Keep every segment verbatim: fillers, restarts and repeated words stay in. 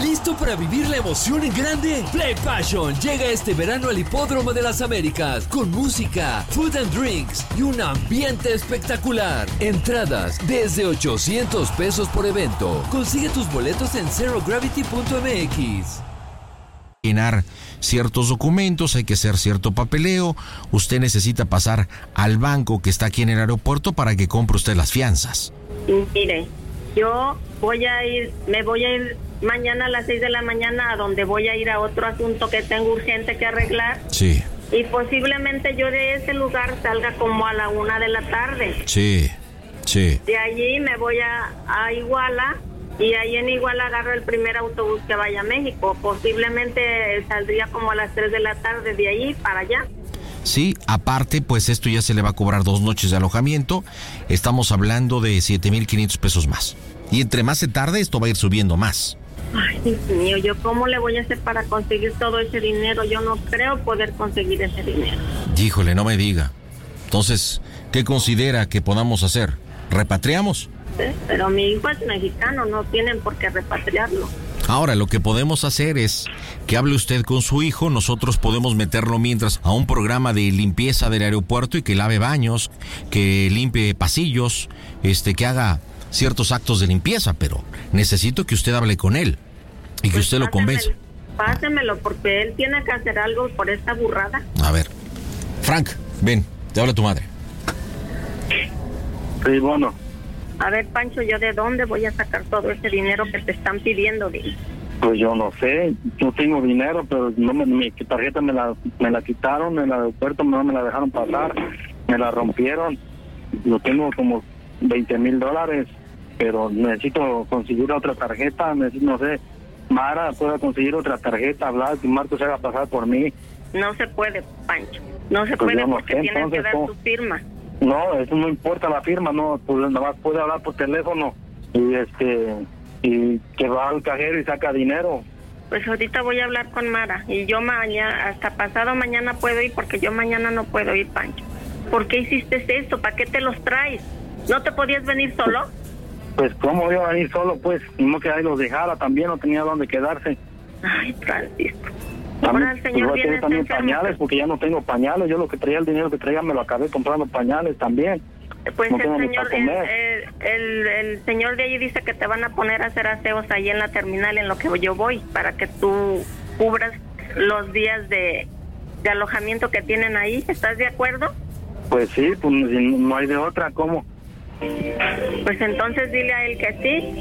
¿Listo para vivir la emoción en grande? Play Passion llega este verano al Hipódromo de las Américas con música, food and drinks y un ambiente espectacular. Entradas desde ochocientos pesos por evento. Consigue tus boletos en zero gravity punto m x. Llenar ciertos documentos, hay que hacer cierto papeleo. Usted necesita pasar al banco que está aquí en el aeropuerto para que compre usted las fianzas. Mire, yo voy a ir, me voy a ir mañana a las seis de la mañana a donde voy a ir a otro asunto que tengo urgente que arreglar. Sí. Y posiblemente yo de ese lugar salga como a la una de la tarde. Sí, sí. De allí me voy a, a Iguala y ahí en Iguala agarro el primer autobús que vaya a México. Posiblemente saldría como a las tres de la tarde de ahí para allá. Sí, aparte, pues esto ya se le va a cobrar dos noches de alojamiento. Estamos hablando de siete mil quinientos pesos más. Y entre más se tarde, esto va a ir subiendo más. Ay, Dios mío, ¿yo cómo le voy a hacer para conseguir todo ese dinero? Yo no creo poder conseguir ese dinero. Híjole, no me diga. Entonces, ¿qué considera que podamos hacer? ¿Repatriamos? Sí, pero mi hijo es mexicano, no tienen por qué repatriarlo. Ahora, lo que podemos hacer es que hable usted con su hijo, nosotros podemos meterlo mientras a un programa de limpieza del aeropuerto y que lave baños, que limpie pasillos, este, que haga ciertos actos de limpieza, pero necesito que usted hable con él y que pues usted lo convenza. Pásemelo, porque él tiene que hacer algo por esta burrada. A ver, Frank, ven, te habla tu madre. Sí, bueno. A ver, Pancho, ¿yo de dónde voy a sacar todo ese dinero que te están pidiendo, Dile? Pues yo no sé, no tengo dinero, pero no me, mi tarjeta me la me la quitaron en el aeropuerto, no me la dejaron pasar, me la rompieron. Yo tengo como veinte mil dólares, pero necesito conseguir otra tarjeta, necesito, no sé, Mara pueda conseguir otra tarjeta, hablar, que Marco se haga pasar por mí. No se puede, Pancho, no se Pues puede no porque sé, tienes entonces, que dar ¿cómo? tu firma. No, eso no importa la firma, no, pues nada más puede hablar por teléfono y este y que va al cajero y saca dinero. Pues ahorita voy a hablar con Mara y yo mañana, hasta pasado mañana puedo ir porque yo mañana no puedo ir, Pancho. ¿Por qué hiciste eso? ¿Para qué te los traes? ¿No te podías venir solo? Pues cómo iba a venir solo, pues, no que ahí los dejara, también no tenía dónde quedarse. Ay, Francisco. También, Ahora el señor pues, viene también enfermo. pañales, porque ya no tengo pañales, yo lo que traía, el dinero que traía me lo acabé comprando pañales también. Pues no el tengo ni señor para el, comer. el, el, el señor de allí dice que te van a poner a hacer aseos ahí en la terminal en lo que yo voy, para que tú cubras los días de, de alojamiento que tienen ahí. ¿Estás de acuerdo? Pues sí, pues si no hay de otra, ¿cómo? Pues entonces dile a él que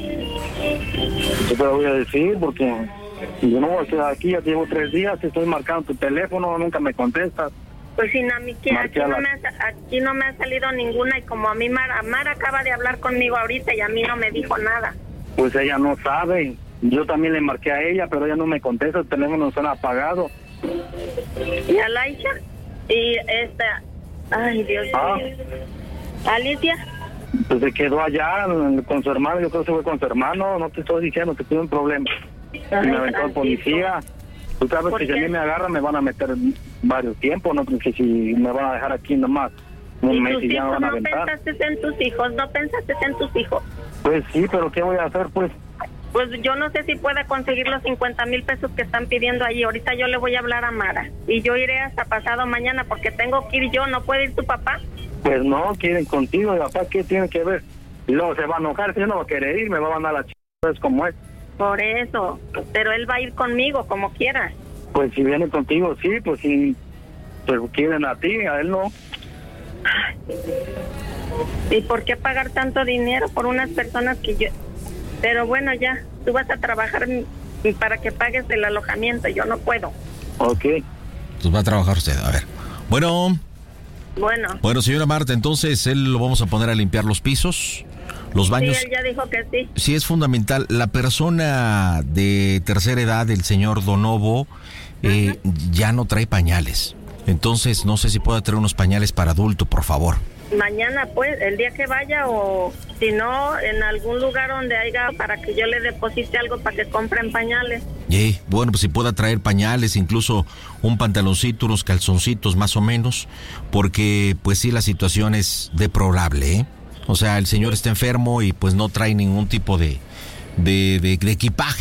sí. Yo te lo voy a decir porque yo no voy a quedar aquí, ya llevo tres días, te estoy marcando tu teléfono, nunca me contestas. Pues sin a mí, que aquí, no me ha, aquí no me ha salido ninguna y como a mí Mara, Mara acaba de hablar conmigo ahorita y a mí no me dijo nada. Pues ella no sabe, yo también le marqué a ella, pero ella no me contesta, el teléfono suena apagado. ¿Y a Laisha? Y esta, ay Dios ah. mío. ¿Alicia? Pues se quedó allá con su hermano, yo creo que se fue con su hermano, no te estoy diciendo que tuve un problema. Ay, y me aventó el policía. Tú sabes que si a mí me agarran me van a meter varios tiempos, no que si me van a dejar aquí nomás un mes y ya me van a aventar. ¿No pensaste en tus hijos? ¿No pensaste en tus hijos? Pues sí, pero ¿qué voy a hacer pues? Pues yo no sé si pueda conseguir los cincuenta mil pesos que están pidiendo ahí. Ahorita yo le voy a hablar a Mara y yo iré hasta pasado mañana porque tengo que ir yo, ¿no puede ir tu papá? Pues no, quieren contigo, y papá, ¿qué tiene que ver? Y luego se va a enojar, si yo no va a querer ir, me va a mandar la ch... es como es. Por eso, pero él va a ir conmigo, como quiera. Pues si viene contigo, sí, pues si pues quieren a ti, a él no. ¿Y por qué pagar tanto dinero por unas personas que yo... Pero bueno, ya, tú vas a trabajar para que pagues el alojamiento, yo no puedo. Ok. Pues va a trabajar usted, a ver. Bueno... Bueno. Bueno, señora Marta, entonces él lo vamos a poner a limpiar los pisos, los baños. Sí, él ya dijo que sí. Sí, es fundamental. La persona de tercera edad, el señor Donovo, eh, ya no trae pañales. Entonces, no sé si pueda traer unos pañales para adulto, por favor. Mañana, pues, el día que vaya o si no, en algún lugar donde haya para que yo le deposite algo para que compren pañales. Sí, bueno, pues si pueda traer pañales, incluso un pantaloncito, unos calzoncitos más o menos, porque pues sí, la situación es deplorable, ¿eh? O sea, el señor está enfermo y pues no trae ningún tipo de, de, de, de equipaje.